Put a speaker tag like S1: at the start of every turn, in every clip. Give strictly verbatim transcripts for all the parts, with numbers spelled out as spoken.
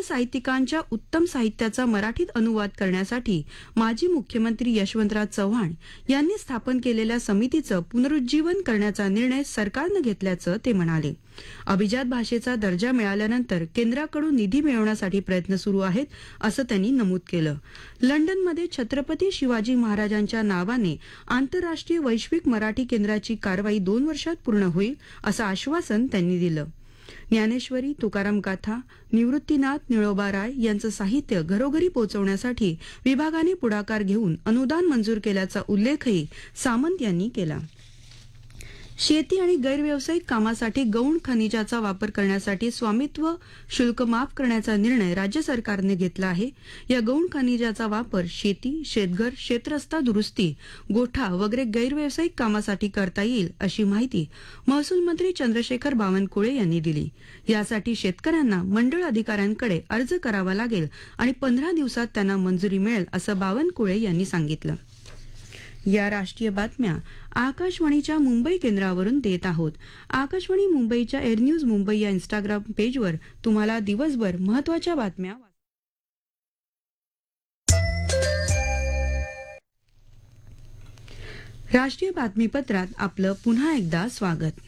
S1: साहित्यिकांच्या उत्तम साहित्याचा मराठीत अनुवाद करण्यासाठी माजी मुख्यमंत्री यशवंतराव चव्हाण यांनी स्थापन केलेल्या समितीचं पुनरुज्जीवन करण्याचा निर्णय सरकारनं घेतल्याचं ते म्हणाले. अभिजात भाषेचा दर्जा मिळाल्यानंतर केंद्राकडून निधी मिळवण्यासाठी प्रयत्न सुरू आहेत असं त्यांनी नमूद केलं. लंडनमध्ये छत्रपती शिवाजी महाराजांच्या नावाने आंतरराष्ट्रीय वैश्विक मराठी केंद्राची कारवाई दोन वर्षात पूर्ण होईल असं आश्वासन त्यांनी दिलं. ज्ञानेश्वरी, तुकाराम गाथा, निवृत्तीनाथ निळोबा राय यांचं साहित्य घरोघरी पोहोचवण्यासाठी विभागाने पुढाकार घेऊन अनुदान मंजूर केल्याचा उल्लेखही सामंत यांनी केला. शेती आणि गैरव्यावसायिक कामासाठी गौण खनिजाचा वापर करण्यासाठी स्वामित्व शुल्क माफ करण्याचा निर्णय राज्य सरकारने घेतला आहे. या गौण खनिजाचा वापर शेती, शेतघर, शेतरस्ता दुरुस्ती, गोठा वगैरे गैरव्यावसायिक कामासाठी करता येईल अशी माहिती महसूल मंत्री चंद्रशेखर बावनकुळे यांनी दिली. यासाठी शेतकऱ्यांना मंडळ अधिकाऱ्यांकडे अर्ज करावा लागेल आणि पंधरा दिवसात त्यांना मंजुरी मिळेल असं बावनकुळे यांनी सांगितलं. या राष्ट्रीय बातम्या आकाशवाणीच्या मुंबई केंद्रावरून देत आहोत. आकाशवाणी मुंबईच्या एअर न्यूज मुंबई या इंस्टाग्राम पेजवर तुम्हाला दिवसभर महत्त्वाच्या बातम्या राष्ट्रीय बातमीपत्रात आपलं पुन्हा एकदा स्वागत.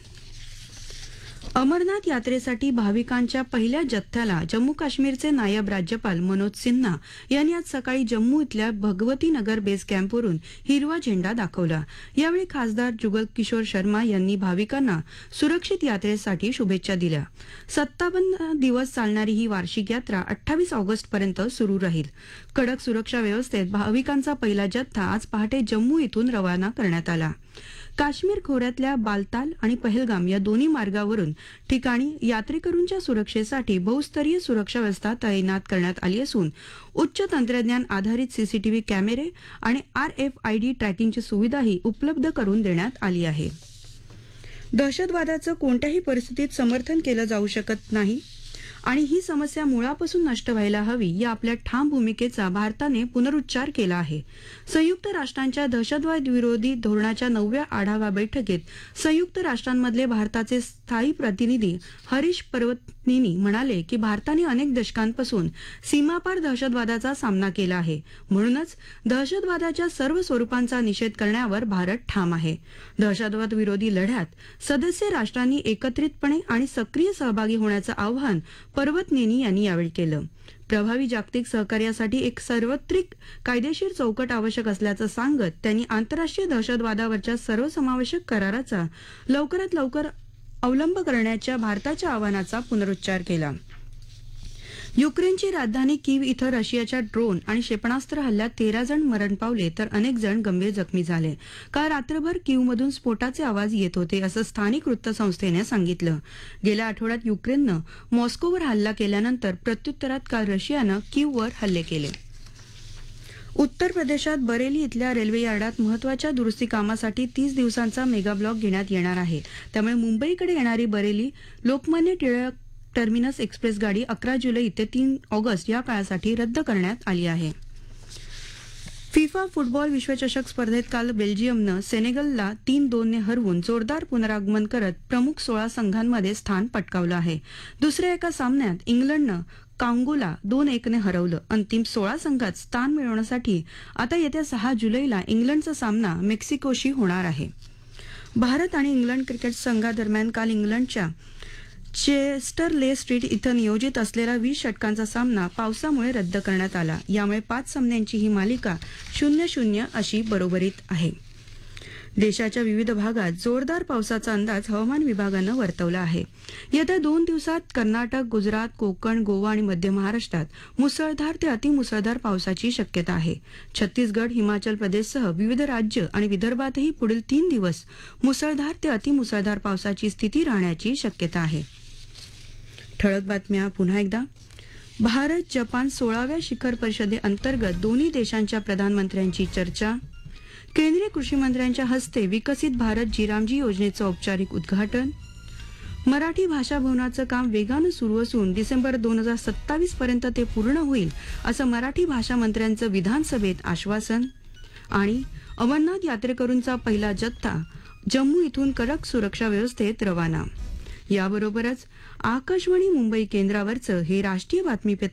S1: अमरनाथ यात्रेसाठी भाविकांच्या पहिल्या जथ्याला जम्मू काश्मीरचे नायब राज्यपाल मनोज सिन्हा यांनी आज सकाळी जम्मू इथल्या भगवती नगर बेस कॅम्पवरून हिरवा झेंडा दाखवला. यावेळी खासदार जुगल किशोर शर्मा यांनी भाविकांना सुरक्षित यात्रेसाठी शुभेच्छा दिल्या. सत्तावन्न दिवस चालणारी ही वार्षिक यात्रा अठ्ठावीस ऑगस्ट पर्यंत सुरू राहील. कडक सुरक्षा व्यवस्थेत भाविकांचा पहिला जथ्था आज पहाटे जम्मू इथून रवाना करण्यात आला. काश्मीर खोऱ्यातल्या बालताल आणि पहलगाम या दोन्ही मार्गावरून ठिकाणी यात्रेकरूंच्या सुरक्षेसाठी बहुस्तरीय सुरक्षा व्यवस्था तैनात करण्यात आली असून उच्च तंत्रज्ञान आधारित सीसीटीव्ही कॅमेरे आणि आरएफआयडी ट्रॅकिंगची सुविधाही उपलब्ध करून देण्यात आली आहे. दहशतवादाचं कोणत्याही परिस्थितीत समर्थन केलं जाऊ शकत नाही आणि ही समस्या मुळापासून नष्ट व्हायला हवी या आपल्या ठाम भूमिकेचा भारताने पुनरुच्चार केला आहे. संयुक्त राष्ट्रांच्या दहशतवाद विरोधी धोरणाच्या नवव्या आढावा बैठकीत संयुक्त राष्ट्रांमधले भारताचे स्थायी प्रतिनिधी हरीश पर्वतनीनी म्हणाले की भारताने अनेक दशकांपासून सीमापार दहशतवादाचा सामना केला आहे. म्हणूनच दहशतवादाच्या सर्व स्वरूपांचा निषेध करण्यावर भारत ठाम आहे. दहशतवाद विरोधी लढ्यात सदस्य राष्ट्रांनी एकत्रितपणे आणि सक्रिय सहभागी होण्याचं आवाहन पर्वतनेनी यांनी यावेळी केलं. प्रभावी जागतिक सहकार्यासाठी एक सार्वत्रिक कायदेशीर चौकट आवश्यक असल्याचं सांगत त्यांनी आंतरराष्ट्रीय दहशतवादावरच्या सर्वसमावेशक कराराचा लवकरात लवकर अवलंब करण्याच्या भारताच्या आवाहनाचा पुनरुच्चार केला. युक्रेनची राजधानी कीव इथं रशियाच्या ड्रोन आणि क्षेपणास्त्र हल्ल्यात तेरा जण मरण पावले तर अनेक जण गंभीर जखमी झाले. काल रात्रभर कीवमधून स्फोटाचे आवाज येत होते असं स्थानिक वृत्तसंस्थेने सांगितलं. गेल्या आठवड्यात युक्रेननं मॉस्कोवर हल्ला केल्यानंतर प्रत्युत्तरात काल रशियानं कीववर हल्ले केले. उत्तर प्रदेशात बरेली इथल्या रेल्वे यार्डात महत्वाच्या दुरुस्ती कामासाठी तीस दिवसांचा मेगा ब्लॉक घेण्यात येणार आहे. त्यामुळे मुंबईकडे येणारी बरेली लोकमान्य टिळक टर्मिनस एक्सप्रेस गाडी अकरा जुलै ते तीन ऑगस्ट या काळासाठी रद्द करण्यात आली आहे. फिफा फुटबॉल विश्वचषक स्पर्धेत काल बेल्जियमनं सेनेगलला तीन दोन ने हरवून जोरदार पुनरागमन करत प्रमुख सोळा संघांमध्ये स्थान पटकावलं आहे. दुसऱ्या एका सामन्यात इंग्लंडनं कांगोला दोन एक ने हरवलं. अंतिम सोळा संघात स्थान मिळवण्यासाठी आता येत्या सहा जुलैला इंग्लंडचा सामना मेक्सिकोशी होणार आहे. भारत आणि इंग्लंड क्रिकेट संघादरम्यान काल इंग्लंडच्या चेस्टरले स्ट्रीट इथं नियोजित असलेला वीस षटकांचा सामना पावसामुळे रद्द करण्यात आला. यामुळे पाच सामन्यांची ही मालिका शून्य शून्य अशी बरोबरीत आहे. देशाच्या विविध भागात जोरदार पावसाचा अंदाज हवामान विभागानं वर्तवला आहे. येत्या दोन दिवसात कर्नाटक, गुजरात, कोकण, गोवा आणि मध्य महाराष्ट्रात मुसळधार ते अतिमुसळधार पावसाची शक्यता आहे. छत्तीसगड, हिमाचल प्रदेशसह विविध राज्य आणि विदर्भातही पुढील तीन दिवस मुसळधार ते अतिमुसळधार पावसाची स्थिती राहण्याची शक्यता आहे. ठळक बातम्या पुन्हा एकदा. भारत जपान सोळाव्या शिखर परिषदेअंतर्गत दोन्ही देशांच्या प्रधानमंत्र्यांची चर्चा. केंद्रीय कृषी मंत्र्यांच्या हस्ते विकसित भारत जीरामजी योजनेचं औपचारिक उद्घाटन. मराठी भाषा भवनाचं काम वेगानं सुरू असून डिसेंबर दोन हजार सत्तावीस पर्यंत ते पूर्ण होईल असं मराठी भाषा मंत्र्यांचं विधानसभेत आश्वासन. आणि अमरनाथ यात्रेकरूंचा पहिला जथ्था जम्मू इथून कडक सुरक्षा व्यवस्थेत रवाना. याबरोबरच आकाशवाणी मुंबई केंद्रावरचं हे राष्ट्रीय बातमीपत्र